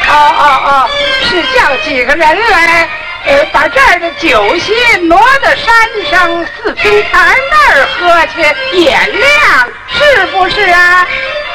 是叫几个人来，把这儿的酒席挪到山上四平台那儿喝去，眼亮是不是啊？